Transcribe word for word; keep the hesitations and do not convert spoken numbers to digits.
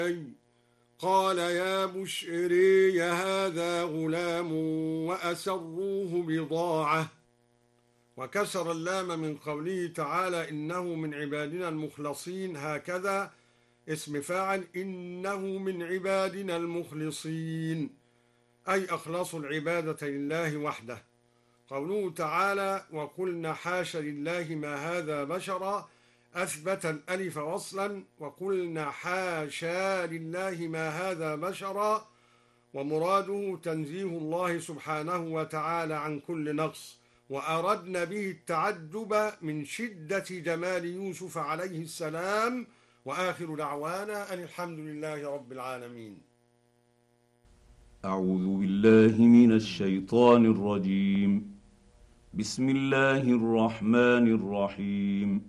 قال يا بشري هذا غلام وأسروه بضاعة. وكسر اللام من قوله تعالى إنه من عبادنا المخلصين، هكذا اسم فاعل إنه من عبادنا المخلصين، أي أخلصوا العبادة لله وحده. قوله تعالى وقلنا حاش لله ما هذا بشرا، أثبت الألف وصلا، وقلنا حاشا لله ما هذا بشرا، ومراده تنزيه الله سبحانه وتعالى عن كل نقص، وأردنا به التعجب من شدة جمال يوسف عليه السلام. وآخر دعوانا أن الحمد لله رب العالمين. أعوذ بالله من الشيطان الرجيم. بسم الله الرحمن الرحيم.